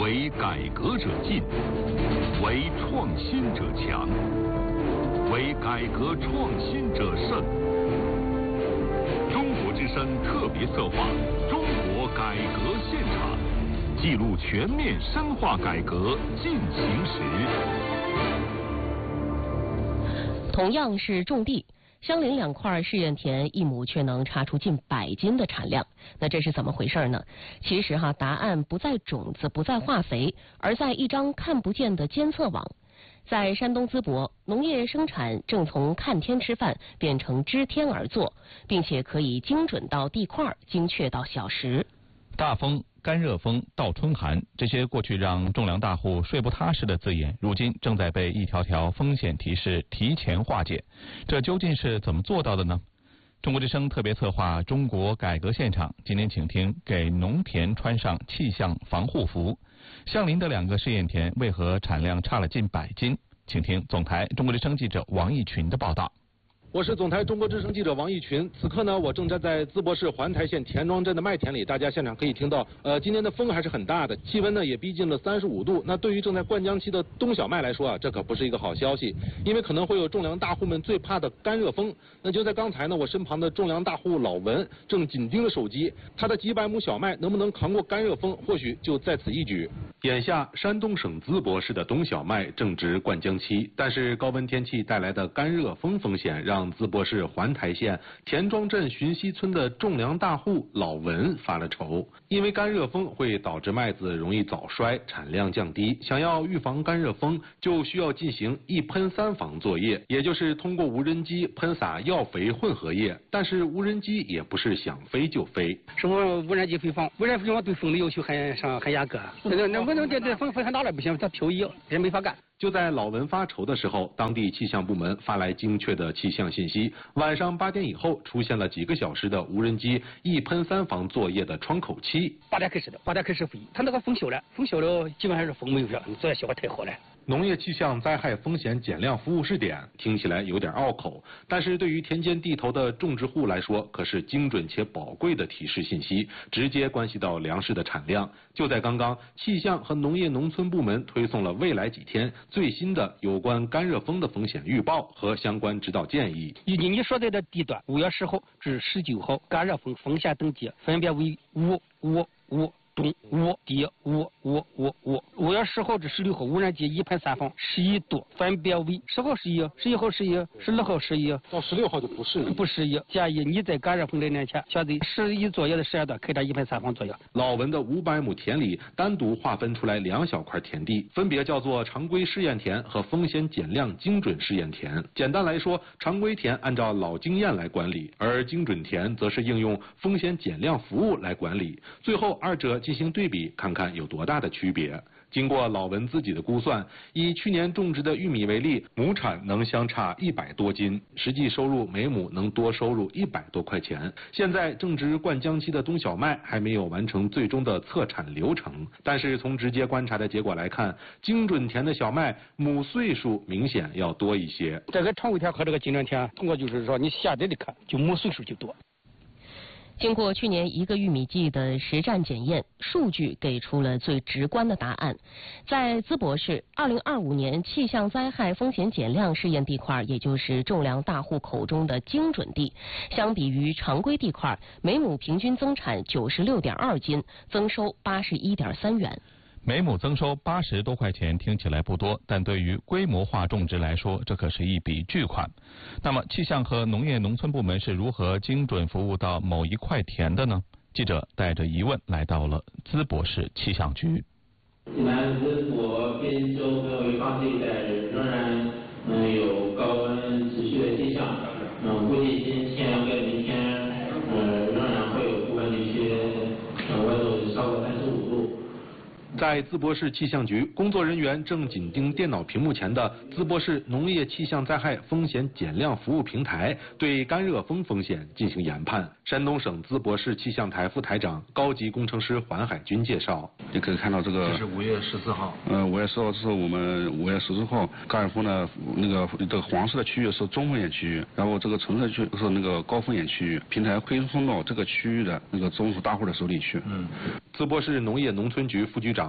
为改革者进，为创新者强，为改革创新者胜。中国之声特别策划《中国改革现场》，记录全面深化改革进行时。 同样是种地，相邻两块试验田，一亩却能查出近100斤的产量。那这是怎么回事呢？其实答案不在种子，不在化肥，而在一张看不见的监测网。在山东淄博，农业生产正从看天吃饭变成知天而作，并且可以精准到地块，精确到小时。 大风、干热风、倒春寒，这些过去让种粮大户睡不踏实的字眼，如今正在被一条条风险提示提前化解。这究竟是怎么做到的呢？中国之声特别策划《中国改革现场》，今天请听给农田穿上气象防护服。相邻的2个试验田为何产量差了近100斤？请听总台中国之声记者王义群的报道。 我是总台中国之声记者王义群，此刻呢，我正站在淄博市环台县田庄镇的麦田里，大家现场可以听到，今天的风还是很大的，气温呢也逼近了35度。那对于正在灌浆期的冬小麦来说啊，这可不是一个好消息，因为可能会有种粮大户们最怕的干热风。那就在刚才呢，我身旁的种粮大户老文正紧盯着手机，他的几百亩小麦能不能扛过干热风，或许就在此一举。眼下，山东省淄博市的冬小麦正值灌浆期，但是高温天气带来的干热风风险让淄博市环台县田庄镇寻溪村的种粮大户老文发了愁，因为干热风会导致麦子容易早衰，产量降低。想要预防干热风，就需要进行一喷3防作业，也就是通过无人机喷洒药肥混合液。但是无人机也不是想飞就飞， 什么无人机飞放？无人机飞放对风的要求很严格，那不能这风很大了不行，它漂移人没法干。 就在老文发愁的时候，当地气象部门发来精确的气象信息。晚上8点以后，出现了几个小时的无人机一喷3防作业的窗口期。 8点开始飞，它那个风小了，基本上是风没有了，这小伙太好了。 农业气象灾害风险减量服务试点听起来有点拗口，但是对于田间地头的种植户来说，可是精准且宝贵的提示信息，直接关系到粮食的产量。就在刚刚，气象和农业农村部门推送了未来几天最新的有关干热风的风险预报和相关指导建议。 你所在的地段5月10号至19号干热风风险等级分别为5、5、5。东5低5、5、5、5。5月10号至16号，无人机一喷3防11度，分别为10号11、11号11、16号11， 到16号就不适宜。 建议你在干热风来临前，选择11左右的时间段开展一喷3防作业。 老文的500亩田里单独划分出来2小块田地，分别叫做常规试验田和风险减量精准试验田。简单来说，常规田按照老经验来管理，而精准田则是应用风险减量服务来管理。最后2者进行对比，看看有多大的区别。经过老文自己的估算，以去年种植的玉米为例，亩产能相差100多斤，实际收入每亩能多收入100多块钱。现在正值灌浆期的冬小麦还没有完成最终的测产流程，但是从直接观察的结果来看，精准田的小麦亩岁数明显要多一些。 这个常规田和这个精准田，通过就是说你现在的看，就亩岁数就多。 经过去年1个玉米季的实战检验，数据给出了最直观的答案。在淄博市，2025年气象灾害风险减量试验地块，也就是种粮大户口中的精准地，相比于常规地块，每亩平均增产96.2斤，增收81.3元。 每亩增收80多块钱，听起来不多，但对于规模化种植来说，这可是一笔巨款。那么，气象和农业农村部门是如何精准服务到某一块田的呢？记者带着疑问来到了淄博市气象局。 济南淄博边州和潍坊这一带仍然有高温持续的迹象，估计今天跟明天仍然会有部分地区温度超过35度。 在淄博市气象局，工作人员正紧盯电脑屏幕前的淄博市农业气象灾害风险减量服务平台，对干热风风险进行研判。山东省淄博市气象台副台长、高级工程师环海军介绍， 也可以看到这个。 这是5月14号。 5月14号是我们5月14号干热风呢，这个黄色的区域是中风险区域，然后这个橙色区是那个高风险区域，平台会送到这个区域的那个中属大户的手里去。 淄博市农业农村局副局长、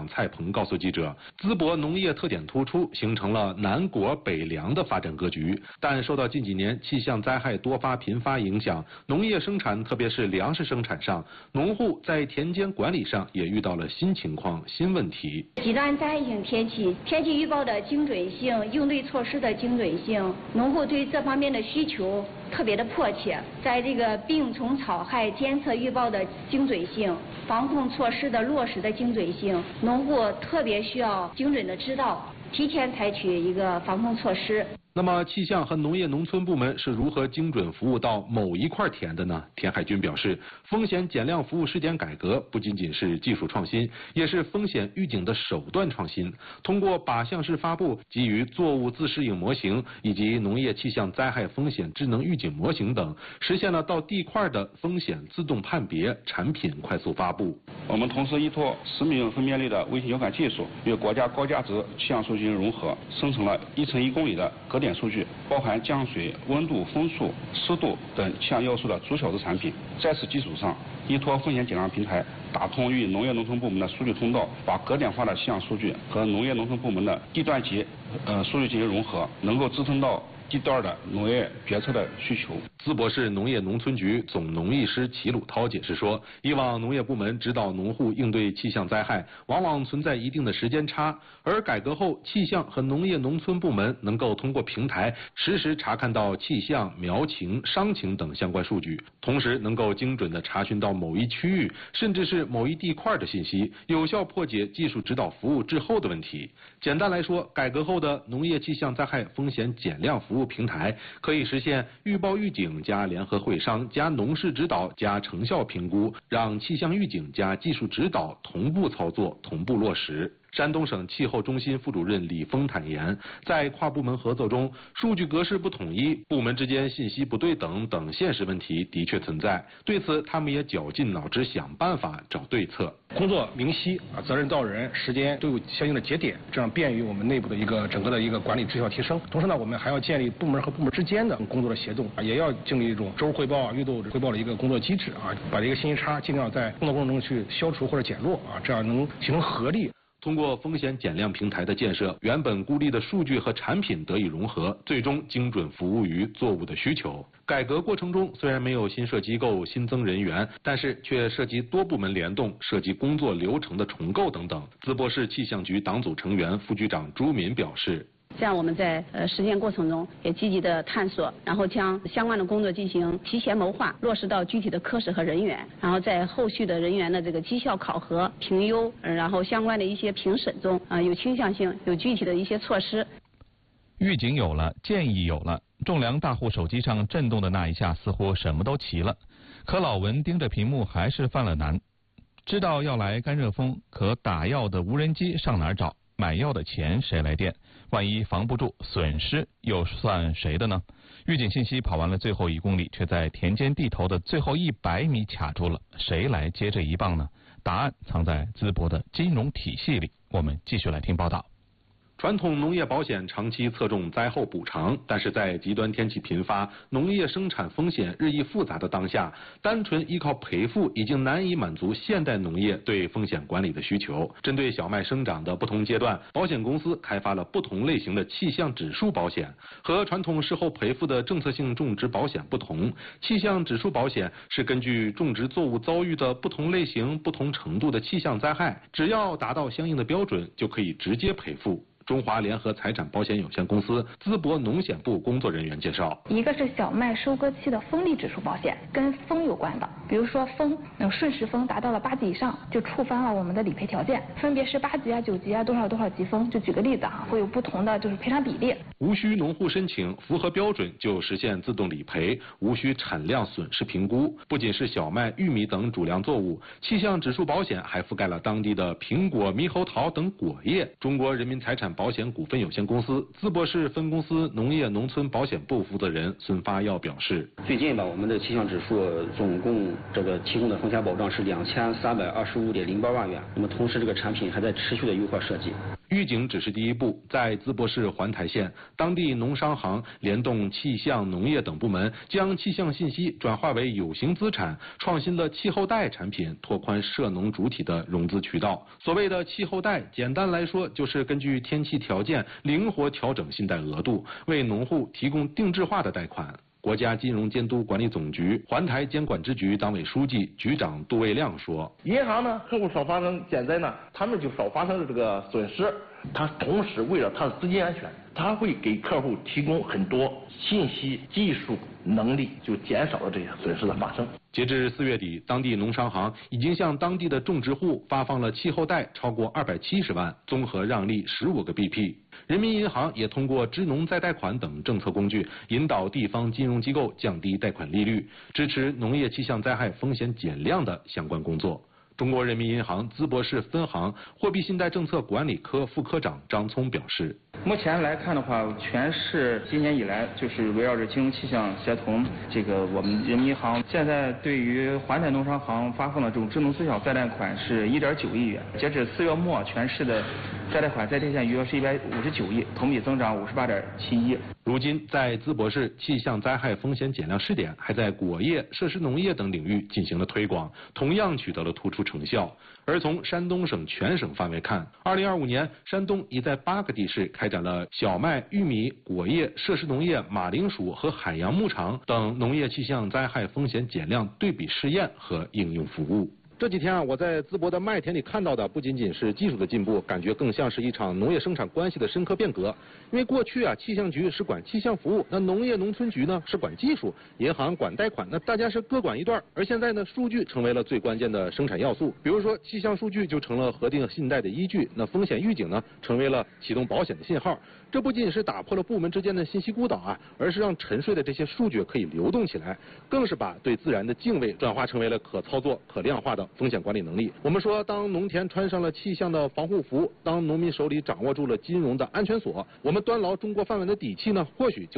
长蔡鹏告诉记者，淄博农业特点突出，形成了南果北凉的发展格局。但受到近几年气象灾害多发频发影响，农业生产特别是粮食生产上，农户在田间管理上也遇到了新情况、新问题。 极端灾害性天气预报的精准性、应对措施的精准性，农户对这方面的需求特别的迫切。在这个病虫草害监测预报的精准性、防控措施的落实的精准性，农户特别需要精准的知道，提前采取一个防控措施。 那么气象和农业农村部门是如何精准服务到某一块田的呢？田海军表示，风险减量服务试点改革不仅仅是技术创新，也是风险预警的手段创新。通过靶向式发布、基于作物自适应模型以及农业气象灾害风险智能预警模型等，实现了到地块的风险自动判别、产品快速发布。 我们同时依托10米分辨率的卫星遥感技术，与国家高价值气象数据融合，生成了1乘1公里的格点数据，包含降水、温度、风速、湿度等气象要素的逐小时产品。在此基础上，依托风险减量平台，打通与农业农村部门的数据通道，把格点化的气象数据和农业农村部门的地段级数据进行融合，能够支撑到地段的农业决策的需求。 淄博市农业农村局总农艺师齐鲁涛解释说，以往农业部门指导农户应对气象灾害，往往存在一定的时间差，而改革后，气象和农业农村部门能够通过平台实时查看到气象、苗情、伤情等相关数据，同时能够精准地查询到某一区域甚至是某一地块的信息，有效破解技术指导服务滞后的问题。简单来说，改革后的农业气象灾害风险减量服务平台可以实现预报预警加联合会商加农事指导加成效评估，让气象预警加技术指导同步操作、同步落实。山东省气候中心副主任李峰坦言，在跨部门合作中，数据格式不统一、部门之间信息不对等等现实问题的确存在。对此，他们也绞尽脑汁想办法找对策。 工作明晰责任到人，时间都有相应的节点，这样便于我们内部的整个的一个管理质效提升。同时呢，我们还要建立部门和部门之间的工作的协同，也要建立一种周汇报、月度汇报的一个工作机制把这个信息差尽量在工作过程中去消除或者减弱这样能形成合力。 通过风险减量平台的建设，原本孤立的数据和产品得以融合，最终精准服务于作物的需求。改革过程中虽然没有新设机构、新增人员，但是却涉及多部门联动，涉及工作流程的重构等等。淄博市气象局党组成员、副局长朱敏表示， 这样我们在实践过程中也积极的探索，然后将相关的工作进行提前谋划，落实到具体的科室和人员，然后在后续的人员的这个绩效考核、评优，然后相关的一些评审中有倾向性、有具体的一些措施。 预警有了，建议有了，种粮大户手机上震动的那一下似乎什么都齐了，可老文盯着屏幕还是犯了难。知道要来干热风，可打药的无人机上哪儿找？买药的钱谁来垫？万一防不住，损失又算谁的呢？预警信息跑完了最后1公里，却在田间地头的最后100米卡住了，谁来接这一棒呢？答案藏在淄博的金融体系里。我们继续来听报道。 传统农业保险长期侧重灾后补偿，但是在极端天气频发、农业生产风险日益复杂的当下，单纯依靠赔付已经难以满足现代农业对风险管理的需求。针对小麦生长的不同阶段，保险公司开发了不同类型的气象指数保险。和传统事后赔付的政策性种植保险不同，气象指数保险是根据种植作物遭遇的不同类型、不同程度的气象灾害，只要达到相应的标准，就可以直接赔付。中华联合财产保险有限公司淄博农险部工作人员介绍， 一个是小麦收割期的风力指数保险，跟风有关的，比如说风瞬时风达到了8级以上，就触发了我们的理赔条件，分别是8级啊、9级啊、多少级风，就举个例子会有不同的赔偿比例。 无需农户申请，符合标准就实现自动理赔，无需产量损失评估。不仅是小麦、玉米等主粮作物，气象指数保险还覆盖了当地的苹果、猕猴桃等果业。中国人民财产保险股份有限公司淄博市分公司农业农村保险部负责人孙发耀表示， 最近吧，我们的气象指数总共提供的风险保障是2325.08万元，那么同时这个产品还在持续的优化设计。 预警只是第一步，在淄博市环台县，当地农商行联动气象、农业等部门，将气象信息转化为有形资产，创新了气候贷产品，拓宽涉农主体的融资渠道。所谓的气候贷，简单来说就是根据天气条件灵活调整信贷额度，为农户提供定制化的贷款。国家金融监督管理总局环台监管支局党委书记、局长杜卫亮说：“ 银行呢，客户少发生减灾呢，他们就少发生这个损失。他同时为了他的资金安全，他会给客户提供很多信息、技术能力，就减少了这些损失的发生。” 截至4月底，当地农商行已经向当地的种植户发放了气候贷超过270万，综合让利15个 BP。人民银行也通过支农再贷款等政策工具，引导地方金融机构降低贷款利率，支持农业气象灾害风险减量的相关工作。中国人民银行淄博市分行货币信贷政策管理科副科长张聪表示：“ 目前来看的话，全市今年以来就是围绕着金融气象协同，我们人民银行现在对于环台农商行发放的这种支农自小再贷款是1.9亿元，截止4月末，全市的再贷款在贴现余额是159亿，同比增长58.7亿。” 如今，在淄博市气象灾害风险减量试点还在果业、设施农业等领域进行了推广，同样取得了突出成效。而从山东省全省范围看，2025年，山东已在8个地市开展了小麦、玉米、果业、设施农业、马铃薯和海洋牧场等农业气象灾害风险减量对比试验和应用服务。这几天我在淄博的麦田里看到的不仅仅是技术的进步，感觉更像是一场农业生产关系的深刻变革。因为过去气象局是管气象服务，那农业农村局呢是管技术，银行管贷款，那大家是各管一段。而现在呢，数据成为了最关键的生产要素。比如说，气象数据就成了核定信贷的依据，那风险预警呢成为了启动保险的信号。这不仅是打破了部门之间的信息孤岛而是让沉睡的这些数据可以流动起来，更是把对自然的敬畏转化成为了可操作、可量化的风险管理能力。我们说，当农田穿上了气象的防护服，当农民手里掌握住了金融的安全锁，我们端牢中国饭碗的底气呢，或许就